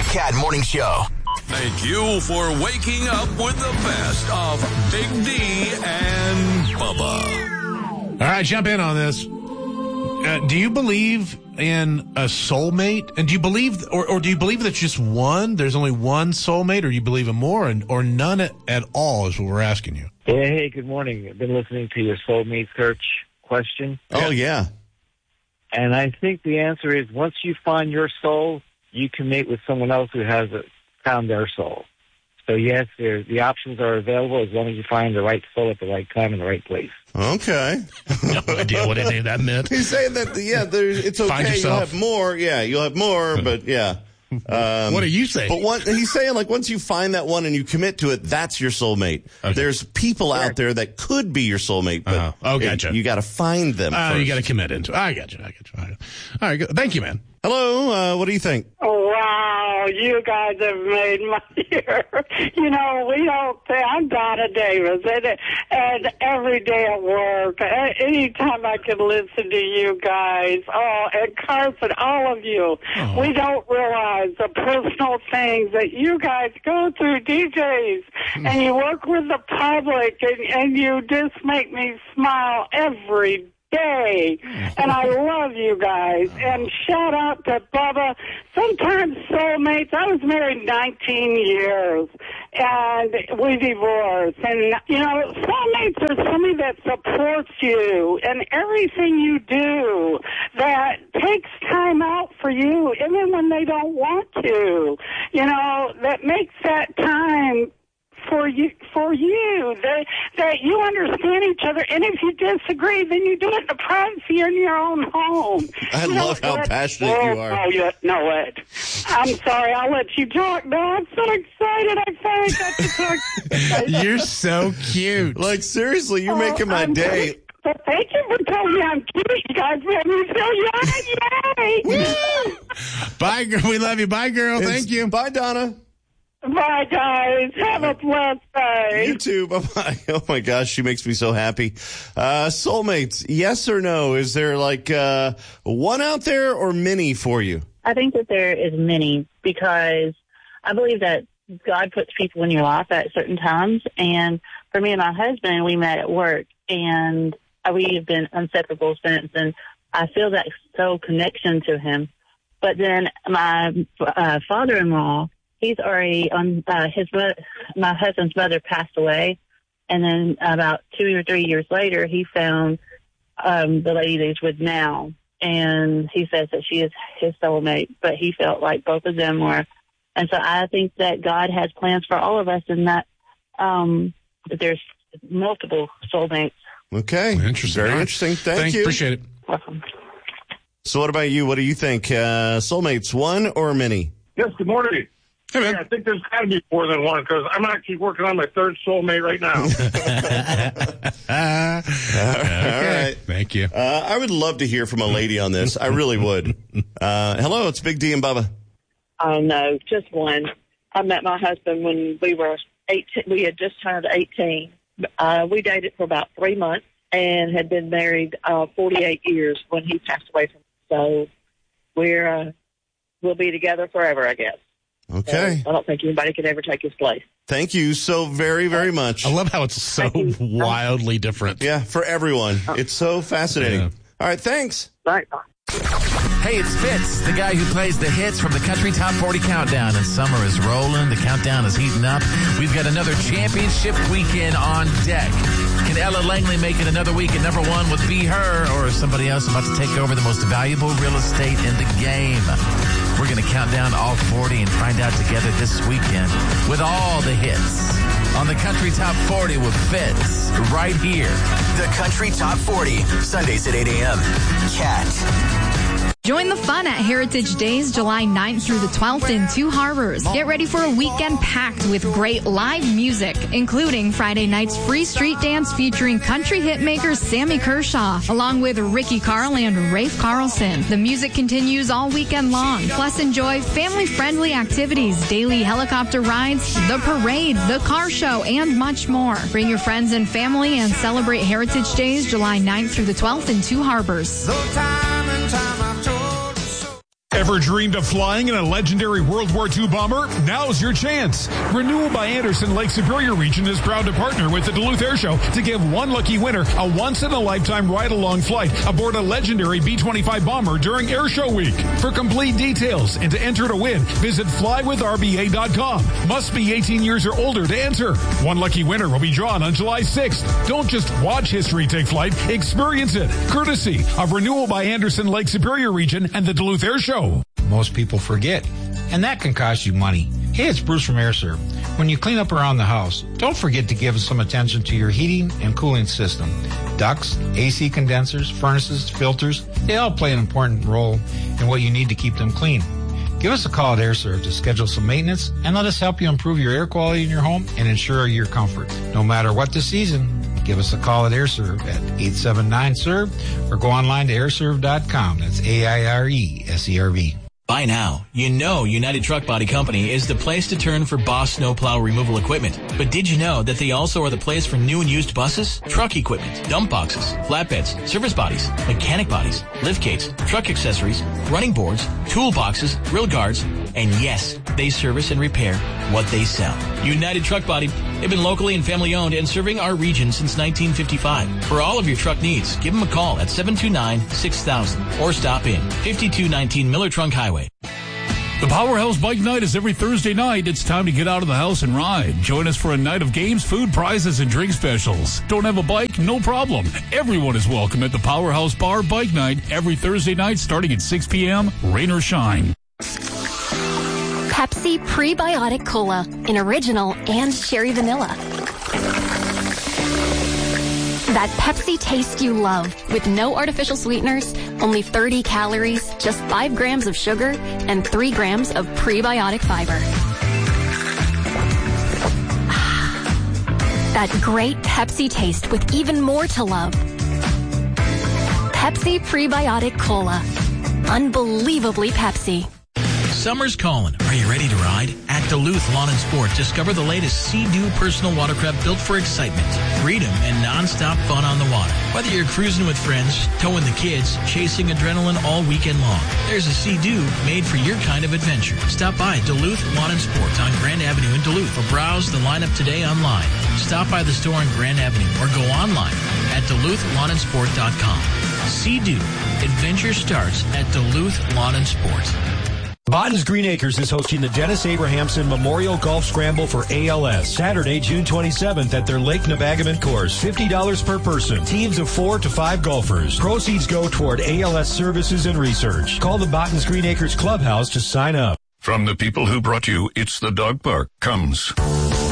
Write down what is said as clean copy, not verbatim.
The Cat Morning Show. Thank you for waking up with the best of Big D and Bubba. All right, jump in on this. Do you believe in a soulmate? And do you believe, or do you believe that just one? There's only one soulmate, or you believe in more, or none at all? Is what we're asking you. Hey, good morning. I've been listening to your soulmate search question. Oh yeah. And I think the answer is once you find your soul, you can mate with someone else who has found their soul. So, yes, the options are available as long as you find the right soul at the right time in the right place. Okay. No idea what any of that meant. He's saying that, it's okay. Find yourself. You'll have more. Yeah, you'll have more, but yeah. What are you saying? But he's saying, like, once you find that one and you commit to it, that's your soulmate. Okay. There's people out there that could be your soulmate, but gotcha. You got to find them first. You got to commit into it. I got you. All right, good. Thank you, man. Hello, what do you think? Oh, wow, you guys have made my year. You know, we don't say, I'm Donna Davis, and every day at work, anytime I can listen to you guys, and Carson, all of you, we don't realize the personal things that you guys go through, DJs, and you work with the public, and you just make me smile every day, and I love you guys, and shout out to Bubba. Sometimes soulmates, I was married 19 years, and we divorced, and, you know, soulmates are somebody that supports you in everything you do, that takes time out for you, even when they don't want to, you know, that makes that time for you, that you understand each other, and if you disagree, then you do it in the privacy in your own home. I love how passionate you are. Oh, you know it. I'm sorry, I'll let you talk now. I'm so excited. I finally got to talk. You're so cute. Like, seriously, you're making my day. So thank you for telling me I'm cute. You guys made me feel young. Yay! Bye, girl. We love you. Bye, girl. Thank you. Bye, Donna. Bye, guys. Have a blessed day. You too. Bye-bye. Oh, my gosh. She makes me so happy. Soulmates, yes or no? Is there, like, one out there or many for you? I think that there is many because I believe that God puts people in your life at certain times. And for me and my husband, we met at work, and we have been inseparable since. And I feel that soul connection to him. But then my father-in-law, he's already on my husband's mother passed away, and then about 2 or 3 years later, he found the lady that he's with now, and he says that she is his soulmate. But he felt like both of them were, and so I think that God has plans for all of us, and that there's multiple soulmates. Okay, interesting. Very interesting. Thank you. Appreciate it. Welcome. So, what about you? What do you think? Soulmates, one or many? Yes. Good morning. Hey, man. Yeah, I think there's got to be more than one because I'm actually working on my third soulmate right now. All right. Thank you. I would love to hear from a lady on this. I really would. Hello, it's Big D and Bubba. Oh, no, just one. I met my husband when we were 18. We had just turned 18. We dated for about 3 months and had been married 48 years when he passed away from us. So we'll be together forever, I guess. Okay. I don't think anybody could ever take his place. Thank you so very, very much. I love how it's so wildly different. Yeah, for everyone. It's so fascinating. Yeah. All right, thanks. Right. Hey, it's Fitz, the guy who plays the hits from the Country Top 40 Countdown. And summer is rolling. The countdown is heating up. We've got another championship weekend on deck. Can Ella Langley make it another week at number one with Be Her, or is somebody else about to take over the most valuable real estate in the game? We're going to count down all 40 and find out together this weekend with all the hits on the Country Top 40 with Fitz right here. The Country Top 40, Sundays at 8 a.m. Cat. Join the fun at Heritage Days, July 9th through the 12th in Two Harbors. Get ready for a weekend packed with great live music, including Friday night's free street dance featuring country hitmaker Sammy Kershaw, along with Ricky Carl and Rafe Carlson. The music continues all weekend long. Plus, enjoy family-friendly activities, daily helicopter rides, the parade, the car show, and much more. Bring your friends and family and celebrate Heritage Days, July 9th through the 12th in Two Harbors. Ever dreamed of flying in a legendary World War II bomber? Now's your chance. Renewal by Anderson Lake Superior Region is proud to partner with the Duluth Air Show to give one lucky winner a once-in-a-lifetime ride-along flight aboard a legendary B-25 bomber during Air Show Week. For complete details and to enter to win, visit flywithrba.com. Must be 18 years or older to enter. One lucky winner will be drawn on July 6th. Don't just watch history take flight, experience it. Courtesy of Renewal by Anderson Lake Superior Region and the Duluth Air Show. Most people forget, and that can cost you money. Hey, it's Bruce from AirServe. When you clean up around the house, don't forget to give some attention to your heating and cooling system. Ducts, AC condensers, furnaces, filters, they all play an important role in what you need to keep them clean. Give us a call at AirServe to schedule some maintenance and let us help you improve your air quality in your home and ensure your comfort. No matter what the season, give us a call at AirServe at 879-SERVE or go online to airserve.com. That's AIRESERV. By now, you know United Truck Body Company is the place to turn for Boss snowplow removal equipment. But did you know that they also are the place for new and used buses, truck equipment, dump boxes, flatbeds, service bodies, mechanic bodies, liftgates, truck accessories, running boards, toolboxes, grill guards, and yes, they service and repair what they sell. United Truck Body, they've been locally and family owned and serving our region since 1955. For all of your truck needs, give them a call at 729-6000 or stop in 5219 Miller Trunk Highway. The Powerhouse Bike Night is every Thursday night. It's time to get out of the house and ride. Join us for a night of games, food, prizes, and drink specials. Don't have a bike? No problem. Everyone is welcome at the Powerhouse Bar Bike Night every Thursday night starting at 6 p.m., rain or shine. Pepsi Prebiotic Cola in original and cherry vanilla. That Pepsi taste you love with no artificial sweeteners, only 30 calories, just 5 grams of sugar, and 3 grams of prebiotic fiber. That great Pepsi taste with even more to love. Pepsi Prebiotic Cola. Unbelievably Pepsi. Summer's calling. Are you ready to ride? At Duluth Lawn and Sport, discover the latest Sea-Doo personal watercraft built for excitement, freedom, and non-stop fun on the water. Whether you're cruising with friends, towing the kids, chasing adrenaline all weekend long, there's a Sea-Doo made for your kind of adventure. Stop by Duluth Lawn and Sport on Grand Avenue in Duluth or browse the lineup today online. Stop by the store on Grand Avenue or go online at DuluthLawnandSport.com. Sea-Doo. Adventure starts at Duluth Lawn and Sport. Botton's Green Acres is hosting the Dennis Abrahamson Memorial Golf Scramble for ALS, Saturday, June 27th at their Lake Nebagaman course. $50 per person. Teams of 4 to 5 golfers. Proceeds go toward ALS services and research. Call the Botton's Green Acres Clubhouse to sign up. From the people who brought you It's the Dog Park comes